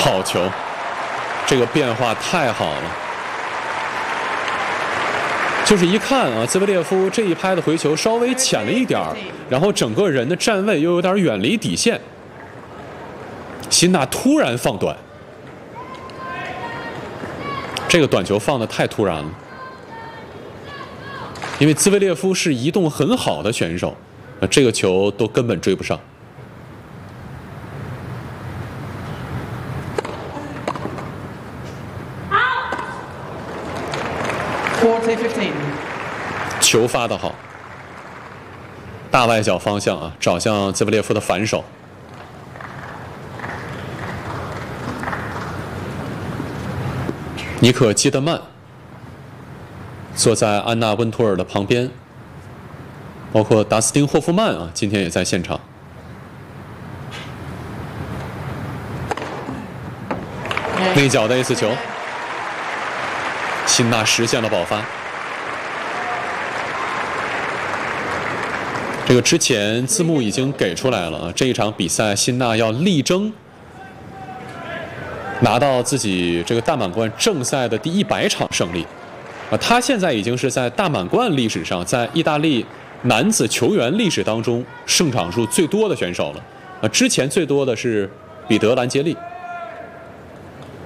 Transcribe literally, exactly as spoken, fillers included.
好球，这个变化太好了。就是一看啊，兹维列夫这一拍的回球稍微浅了一点儿，然后整个人的站位又有点远离底线。辛纳突然放短，这个短球放得太突然了，因为兹维列夫是移动很好的选手，啊，这个球都根本追不上。球发得好，大外角方向啊，找向兹维列夫的反手。尼可基德曼坐在安娜温图尔的旁边，包括达斯汀霍夫曼啊，今天也在现场。内角的 A 四球，辛纳实现了保发。这个之前字幕已经给出来了啊，这一场比赛辛纳要力争拿到自己这个大满贯正赛的第一百场胜利，啊，他现在已经是在大满贯历史上，在意大利男子球员历史当中胜场数最多的选手了，啊，之前最多的是彼得兰杰利。